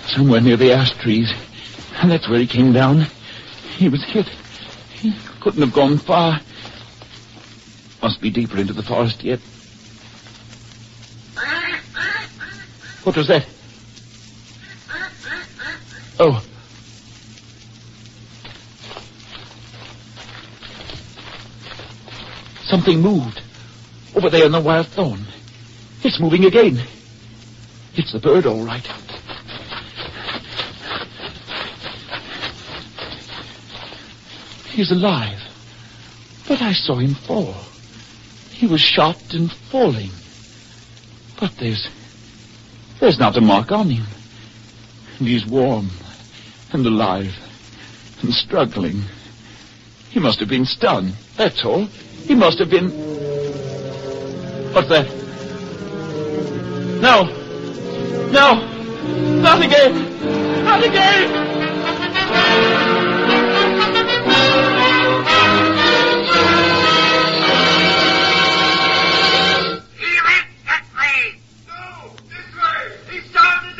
Somewhere near the ash trees. And that's where he came down. He was hit. He couldn't have gone far. Must be deeper into the forest yet. What was that? Oh. Something moved. Over there in the wild thorn. It's moving again. It's the bird, all right. He's alive. But I saw him fall. He was shot and falling. But there's not a mark on him. And he's warm and alive and struggling. He must have been stunned, that's all. He must have been... What's that? No! No! Not again! Not again!